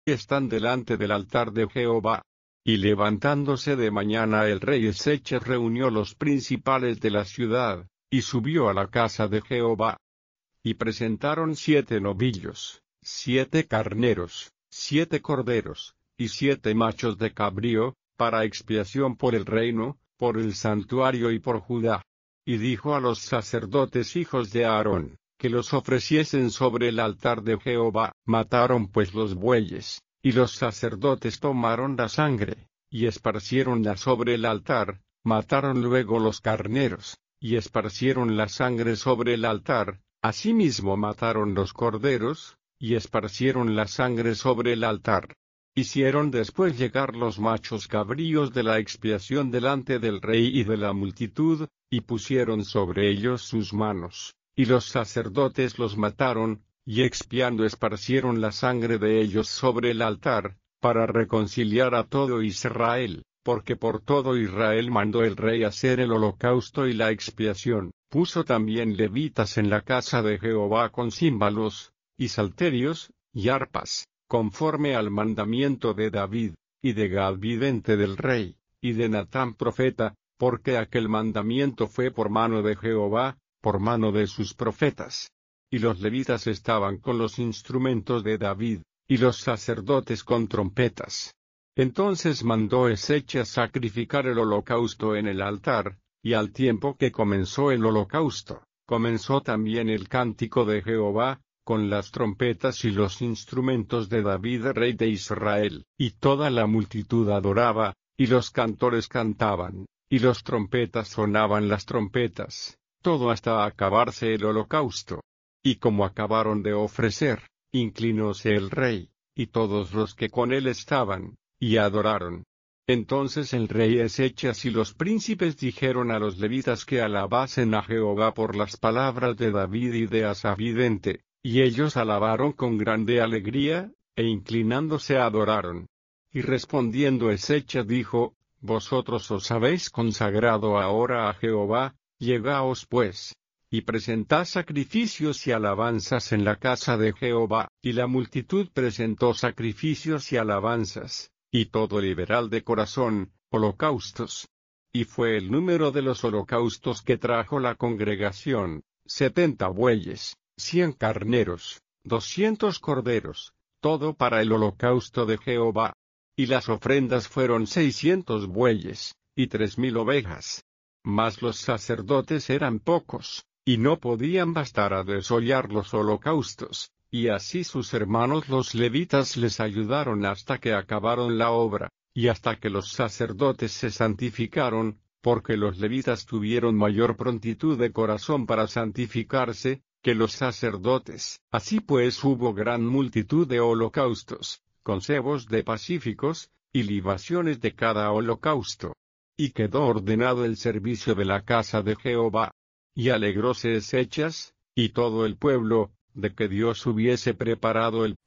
están delante del altar de Jehová. Y levantándose de mañana el rey Ezechas reunió los principales de la ciudad, y subió a la casa de Jehová. Y presentaron 7 novillos, 7 carneros, 7 corderos, y 7 machos de cabrío, para expiación por el reino, por el santuario y por Judá. Y dijo a los sacerdotes hijos de Aarón, que los ofreciesen sobre el altar de Jehová. Mataron pues los bueyes, y los sacerdotes tomaron la sangre, y esparciéronla sobre el altar. Mataron luego los carneros, y esparcieron la sangre sobre el altar. Asimismo mataron los corderos, y esparcieron la sangre sobre el altar. Hicieron después llegar los machos cabríos de la expiación delante del rey y de la multitud, y pusieron sobre ellos sus manos, y los sacerdotes los mataron, y expiando esparcieron la sangre de ellos sobre el altar, para reconciliar a todo Israel, porque por todo Israel mandó el rey hacer el holocausto y la expiación. Puso también levitas en la casa de Jehová con címbalos, y salterios, y arpas, conforme al mandamiento de David, y de Gad vidente del rey, y de Natán profeta, porque aquel mandamiento fue por mano de Jehová, por mano de sus profetas. Y los levitas estaban con los instrumentos de David, y los sacerdotes con trompetas. Entonces mandó Ezechas sacrificar el holocausto en el altar, y al tiempo que comenzó el holocausto, comenzó también el cántico de Jehová, con las trompetas y los instrumentos de David rey de Israel. Y toda la multitud adoraba, y los cantores cantaban, y los trompetas sonaban las trompetas, todo hasta acabarse el holocausto. Y como acabaron de ofrecer, inclinóse el rey, y todos los que con él estaban, y adoraron. Entonces el rey Ezechas y los príncipes dijeron a los levitas que alabasen a Jehová por las palabras de David y de Asaf vidente, y ellos alabaron con grande alegría, e inclinándose adoraron. Y respondiendo Ezechas dijo: Vosotros os habéis consagrado ahora a Jehová, llegaos pues, y presentad sacrificios y alabanzas en la casa de Jehová. Y la multitud presentó sacrificios y alabanzas, y todo liberal de corazón, holocaustos. Y fue el número de los holocaustos que trajo la congregación, 70 bueyes, 100 carneros, 200 corderos, todo para el holocausto de Jehová. Y las ofrendas fueron 600 bueyes, y 3000 ovejas. Mas los sacerdotes eran pocos, y no podían bastar a desollar los holocaustos, y así sus hermanos los levitas les ayudaron hasta que acabaron la obra, y hasta que los sacerdotes se santificaron, porque los levitas tuvieron mayor prontitud de corazón para santificarse, que los sacerdotes. Así pues hubo gran multitud de holocaustos, con cebos de pacíficos, y libaciones de cada holocausto. Y quedó ordenado el servicio de la casa de Jehová. Y alegróse Ezechas, y todo el pueblo, de que Dios hubiese preparado el